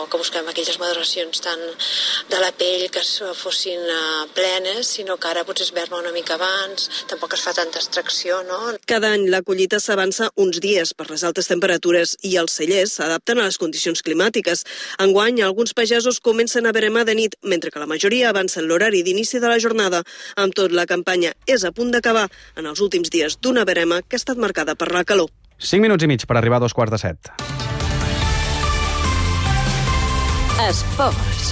que busquem aquelles maduracions tant de la pell que fossin plenes, sinó que ara potser es verma una mica abans, tampoc es fa tanta extracció, no? Cada any la collita s'avança uns dies per les altes temperatures i els cellers s'adapten a les condicions climàtiques. Enguany, alguns pagesos comencen a veremar de nit, mentre que la majoria avancen l'horari d'inici de la jornada. Amb tot, la campanya és a punt d'acabar en els últims dies d'una verema que ha estat marcada per la calor. 5 minuts i mig per arribar a 7:15. Esports.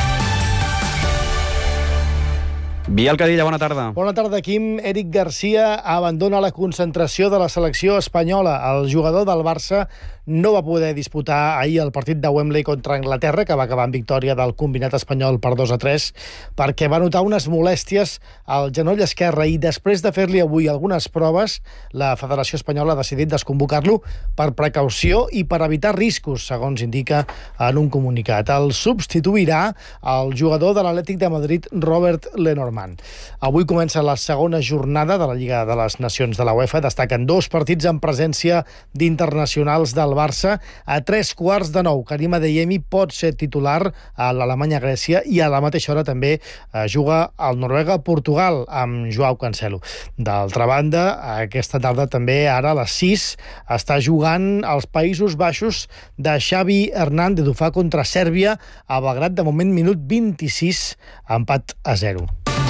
Biel Cadilla, bona tarda. Bona tarda, Quim. Eric Garcia abandona la concentració de la selecció espanyola. El jugador del Barça no va poder disputar ahir el partit de Wembley contra Anglaterra, que va acabar en victòria del combinat espanyol per 2-3, perquè va notar unes molèsties al genoll esquerre i després de fer-li avui algunes proves, la Federació Espanyola ha decidit desconvocar-lo per precaució i per evitar riscos, segons indica en un comunicat. El substituirà el jugador de l'Atlètic de Madrid, Robert Lenormand. Avui comença la segona jornada de la Lliga de les Nacions de la UEFA. Destaquen 2 partits en presència d'internacionals del Barça. A 8:45, Karim Adeyemi pot ser titular a l'Alemanya-Grècia i a la mateixa hora també juga al Noruega-Portugal amb Joao Cancelo. D'altra banda, aquesta tarda també, ara a les 6, està jugant als Països Baixos de Xavi Hernández. Ho fa contra Sèrbia a Belgrad, de moment minut 26, empat a 0.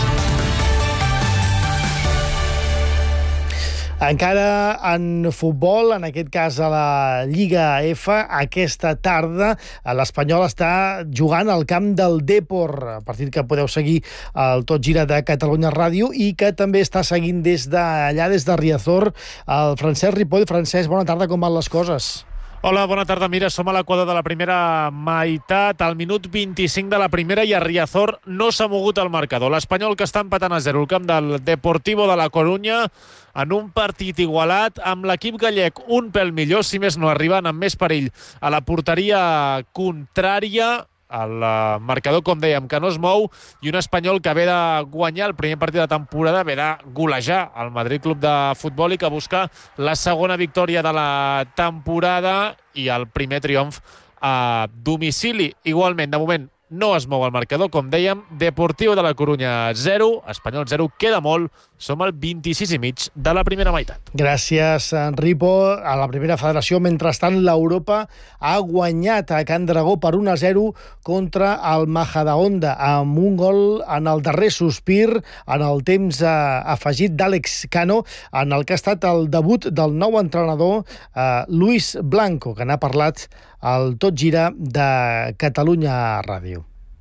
Encara en futbol, en aquest cas a la Lliga F, aquesta tarda l'Espanyol està jugant al camp del Depor, partit que podeu seguir al Tot Gira de Catalunya Ràdio i que també està seguint des d'allà, des de Riazor, el Francesc Ripoll. Francesc, bona tarda, com van les coses? Hola, bona tarda. Mira, som a l'equador de la primera meitat, al minut 25 de la primera, i a Riazor no s'ha mogut el marcador. L'Espanyol que està empatant a 0 al camp del Deportivo de la Corunya en un partit igualat, amb l'equip gallec un pèl millor, si més no arribant amb més perill a la porteria contrària. El marcador, com dèiem, que no es mou, i un Espanyol que ve de guanyar el primer partit de temporada, ve de golejar el Madrid Club de Futbol i que busca la segona victòria de la temporada i el primer triomf a domicili. Igualment, de moment, no es mou el marcador, com dèiem, Deportivo de la Corunya 0, Espanyol 0, queda molt, som al 26 i mig de la primera meitat. Gràcies, Ripo. A la primera federació, mentrestant, l'Europa ha guanyat a Can Dragó per 1-0 contra el Majadahonda, amb un gol en el darrer sospir, en el temps afegit d'Àlex Cano, en el que ha estat el debut del nou entrenador, Luis Blanco, que n'ha parlat al Tot Gira de Catalunya Ràdio.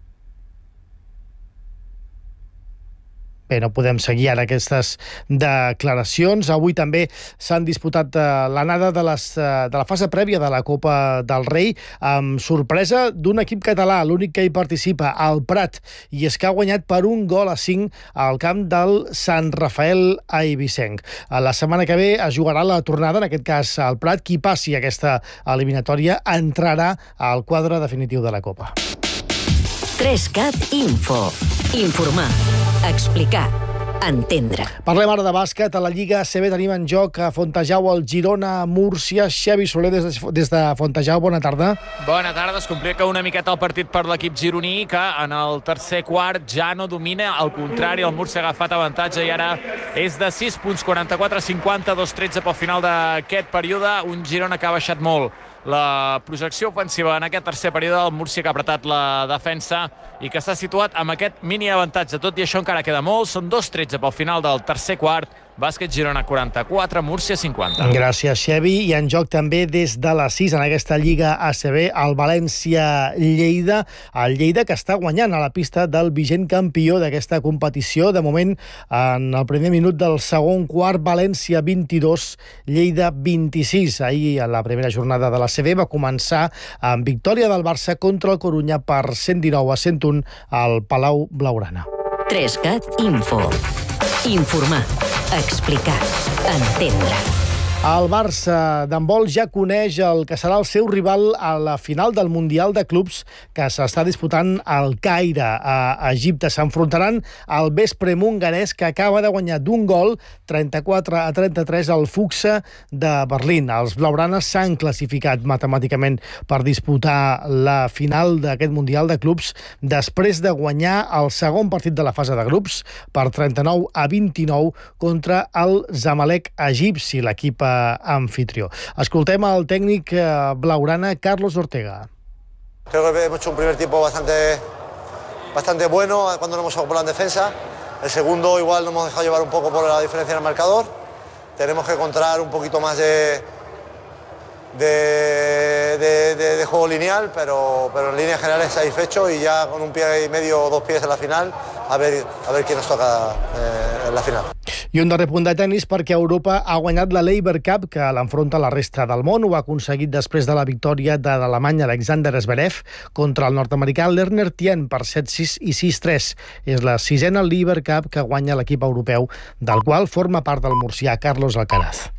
Bé, no podem seguir ara aquestes declaracions. Avui també s'han disputat l'anada de la fase prèvia de la Copa del Rei, amb sorpresa d'un equip català, l'únic que hi participa, el Prat, i és que ha guanyat per 1-5 al camp del Sant Rafael Eivissenc. La setmana que ve es jugarà la tornada, en aquest cas al Prat. Qui passi aquesta eliminatòria entrarà al quadre definitiu de la Copa. 3CAT Info. Informar, explicar, entendre. Parlem ara de bàsquet. A la Lliga ACB tenim en joc a Fontejau el Girona-Múrcia. Xavi Soler des de Fontejau, bona tarda. Bona tarda. Es complica una miqueta el partit per l'equip gironí, que en el tercer quart ja no domina. Al contrari, el Múrcia ha agafat avantatge i ara és de 6 punts, 44-50, 2-13 pel final d'aquest període. Un Girona que ha baixat molt la projecció ofensiva en aquest tercer període. El Múrcia que ha apretat la defensa i que s'ha situat amb aquest mini avantatge. Tot i això encara queda molt. Són 2-13 pel final del tercer quart. Bàsquet Girona 44, Múrcia 50. Gràcies, Xavi. I en joc també des de les 6 en aquesta Lliga ACB el València-Lleida. El Lleida que està guanyant a la pista del vigent campió d'aquesta competició. De moment, en el primer minut del segon quart, València 22, Lleida 26. Ahir, a la primera jornada de l'ACB, va començar amb victòria del Barça contra el Corunya per 119-101 al Palau Blaugrana. 3CAT Info. Informar, explicar, entendre. El Barça d'handbol ja coneix el que serà el seu rival a la final del Mundial de Clubs que s'està disputant al Caire, a Egipte. S'enfrontaran al Veszprém hongarès, que acaba de guanyar d'un gol 34-33 al Fuchs de Berlín. Els blaugranes s'han classificat matemàticament per disputar la final d'aquest Mundial de Clubs després de guanyar el segon partit de la fase de grups per 39-29 contra el Zamalek egipci, l'equip anfitrió. Escoltem el tècnic blaugrana Carlos Ortega. Creo que hemos hecho un primer tiempo bastante bueno cuando nos hemos jugado por la defensa. El segundo igual nos hemos dejado llevar un poco por la diferencia en el marcador. Tenemos que encontrar un poquito más de juego lineal, pero en líneas generales satisfecho y ya con un pie y medio o dos pies en la final, a ver quién nos toca en la final. I un darrer punt de tennis perquè Europa ha guanyat la Laver Cup, que l'enfronta la resta del món. Ho ha aconseguit després de la victòria de l'alemany Alexander Zverev contra el nord-americà Lerner Tien per 7-6 i 6-3. És la sisena Laver Cup que guanya l'equip europeu, del qual forma part del murcià Carlos Alcaraz.